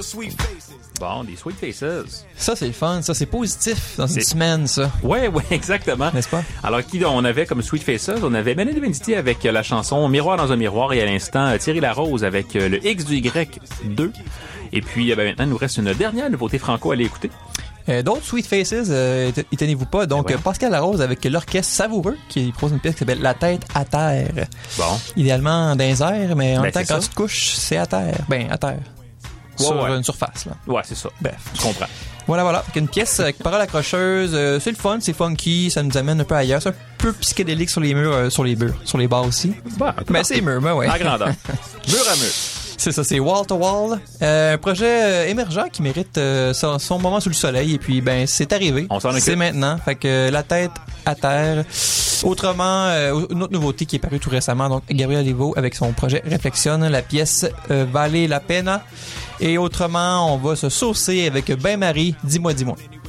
Bon, des Sweet Faces. Ça, c'est le fun. Ça, c'est positif dans une semaine, ça. Ouais, exactement. N'est-ce pas? Alors, qui on avait comme Sweet Faces? On avait Mélanie Benedicti avec la chanson Miroir dans un miroir et à l'instant, Thierry Larose avec le X du Y2. Et puis, maintenant, il nous reste une dernière nouveauté franco à aller écouter. D'autres Sweet Faces, y tenez-vous pas. Donc, Pascal Larose avec l'orchestre Savoureux qui propose une pièce qui s'appelle La tête à terre. Bon. Idéalement dans les airs, mais en même temps, quand ça. tu te couches, c'est à terre. Ben, à terre. Sur une surface, là. Ouais, c'est ça. Bref. Tu comprends. Voilà. Une pièce avec paroles accrocheuses. C'est le fun, c'est funky, ça nous amène un peu ailleurs. C'est un peu psychédélique sur les murs, sur les bars aussi. Mais c'est murs, ouais. À grandeur. Mur à mur. C'est ça, c'est Wall to Wall. Un projet émergent qui mérite son moment sous le soleil. Et puis, c'est arrivé. On s'en occupe. C'est maintenant. Fait que La tête à terre. Autrement, une autre nouveauté qui est parue tout récemment. Donc, Gabriel Livo avec son projet Réflexione. La pièce Vale la Pena. Et autrement, on va se saucer avec Ben Marie. Dis-moi.